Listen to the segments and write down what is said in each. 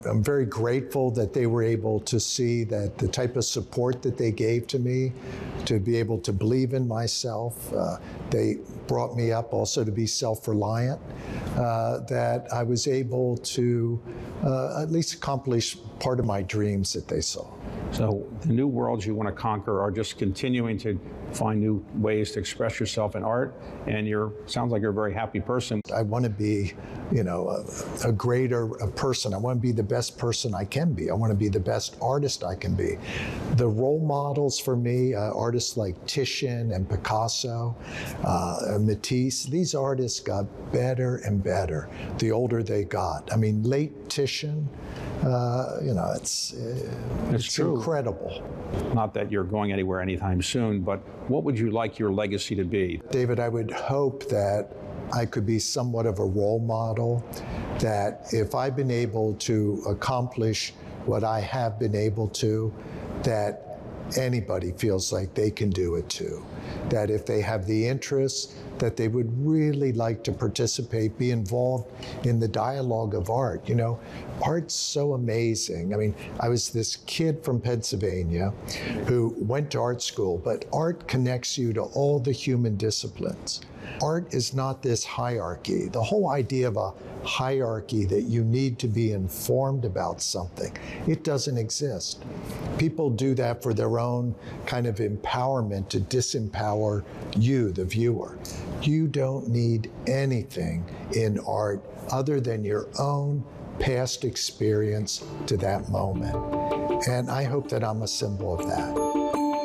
I'm very grateful that they were able to see that the type of support that they gave to me, to be able to believe in myself. They brought me up also to be self-reliant, that I was able to at least accomplish part of my dreams that they saw. So the new worlds you want to conquer are just continuing to find new ways to express yourself in art, and sounds like you're a very happy person. I want to be, a greater person. I want to be the best person I can be. I want to be the best artist I can be. The role models for me, artists like Titian and Picasso, Matisse, these artists got better and better the older they got. I mean, late Titian, it's true. Incredible. Not that you're going anywhere anytime soon, but what would you like your legacy to be? David, I would hope that I could be somewhat of a role model, that if I've been able to accomplish what I have been able to, that anybody feels like they can do it too. That if they have the interest, that they would really like to participate, be involved in the dialogue of art. Art's so amazing. I mean, I was this kid from Pennsylvania who went to art school, but art connects you to all the human disciplines. Art is not this hierarchy. The whole idea of a hierarchy that you need to be informed about something, it doesn't exist. People do that for their own kind of empowerment to disempower you, the viewer. You don't need anything in art other than your own past experience to that moment. And I hope that I'm a symbol of that.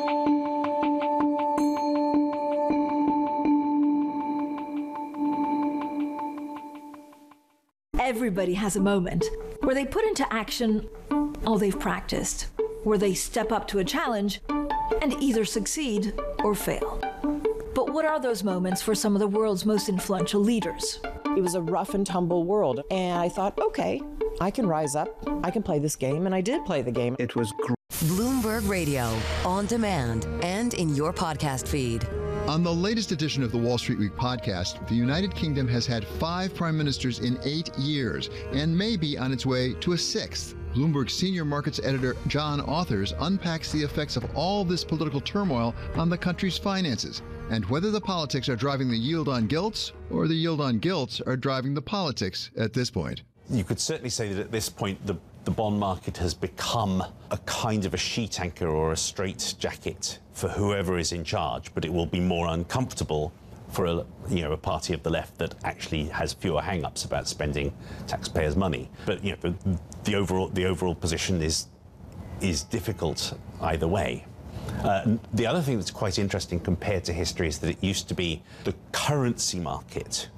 Everybody has a moment where they put into action all they've practiced, where they step up to a challenge and either succeed or fail. But what are those moments for some of the world's most influential leaders? It was a rough and tumble world, and I thought, okay, I can rise up, I can play this game, and I did play the game. It was Bloomberg Radio, on demand and in your podcast feed. On the latest edition of the Wall Street Week podcast, the United Kingdom has had 5 prime ministers in 8 years and may be on its way to a 6th. Bloomberg senior markets editor John Authers unpacks the effects of all this political turmoil on the country's finances and whether the politics are driving the yield on gilts or the yield on gilts are driving the politics at this point. You could certainly say that at this point the bond market has become a kind of a sheet anchor or a straitjacket for whoever is in charge, but it will be more uncomfortable for a party of the left that actually has fewer hang-ups about spending taxpayers' money. But the overall position is difficult either way. The other thing that's quite interesting compared to history is that it used to be the currency market.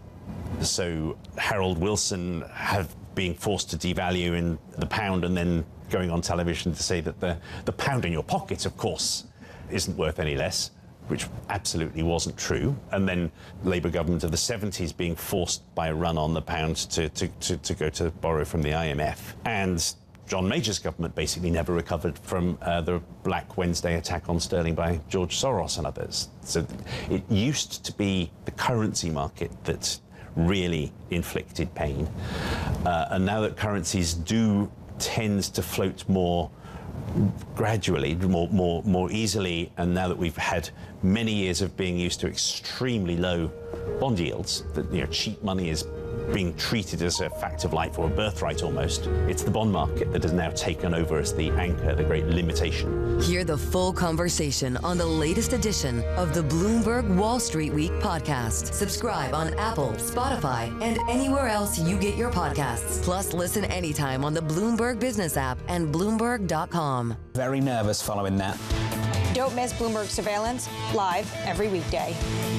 So Harold Wilson being forced to devalue in the pound and then going on television to say that the pound in your pocket, of course, isn't worth any less, which absolutely wasn't true. And then Labour government of the 70s being forced by a run on the pound to go to borrow from the IMF. And John Major's government basically never recovered from the Black Wednesday attack on sterling by George Soros and others. So it used to be the currency market that really inflicted pain. And now that currencies do tend to float more gradually, more easily, and now that we've had many years of being used to extremely low bond yields, that cheap money is being treated as a fact of life or a birthright almost, it's the bond market that has now taken over as the anchor, the great limitation. Hear the full conversation on the latest edition of the Bloomberg Wall Street Week podcast. Subscribe on Apple, Spotify, and anywhere else you get your podcasts. Plus, listen anytime on the Bloomberg Business app and Bloomberg.com. very nervous following that. Don't miss Bloomberg Surveillance, live every weekday.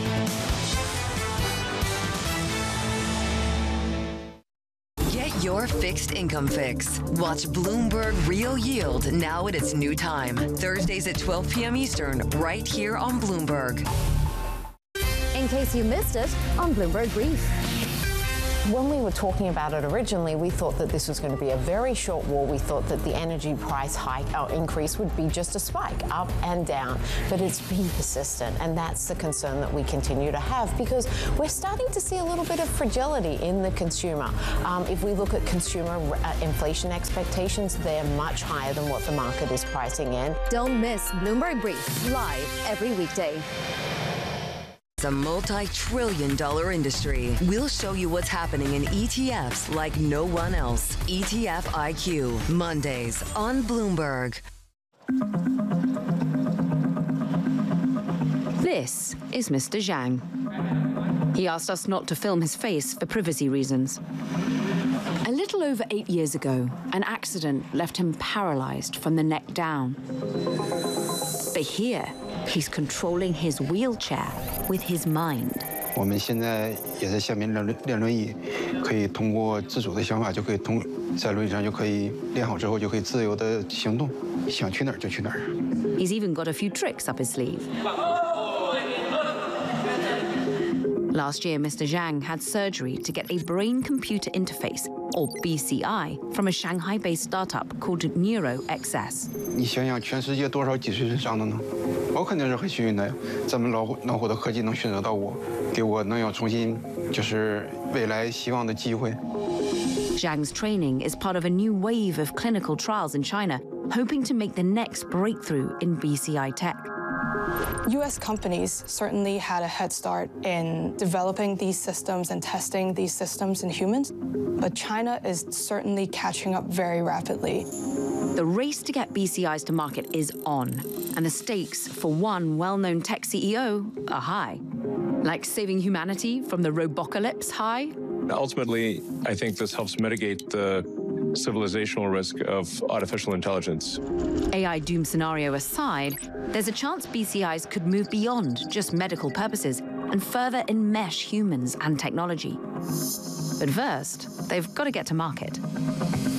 Get your fixed income fix. Watch Bloomberg Real Yield now at its new time. Thursdays at 12 p.m. Eastern, right here on Bloomberg. In case you missed it, on Bloomberg Brief. When we were talking about it originally, we thought that this was going to be a very short war. We thought that the energy price hike or increase would be just a spike up and down, but it's been persistent, and that's the concern that we continue to have, because we're starting to see a little bit of fragility in the consumer. If we look at consumer inflation expectations, they're much higher than what the market is pricing in. Don't miss Bloomberg Brief, live every weekday. It's a multi-trillion-dollar industry. We'll show you what's happening in ETFs like no one else. ETF IQ, Mondays on Bloomberg. This is Mr. Zhang. He asked us not to film his face for privacy reasons. A little over 8 years ago, an accident left him paralyzed from the neck down. But here, he's controlling his wheelchair with his mind. 我们现在也在下面练轮椅，可以通过自主的想法，就可以在轮椅上就可以练好之后就可以自由的行动，想去哪儿就去哪儿。 He's even got a few tricks up his sleeve. Last year, Mr. Zhang had surgery to get a brain-computer interface, or BCI, from a Shanghai-based startup called NeuroXS. 你想想，全世界多少脊髓损伤的呢？我肯定是很幸运的呀，咱们老虎的科技能选择到我，给我能有重新就是未来希望的机会。 Zhang's training is part of a new wave of clinical trials in China, hoping to make the next breakthrough in BCI tech. U.S. companies certainly had a head start in developing these systems and testing these systems in humans, but China is certainly catching up very rapidly. The race to get BCIs to market is on, and the stakes for one well-known tech CEO are high. Like saving humanity from the robocalypse high? Ultimately, I think this helps mitigate the civilizational risk of artificial intelligence. AI doom scenario aside, there's a chance BCIs could move beyond just medical purposes and further enmesh humans and technology. But first, they've got to get to market.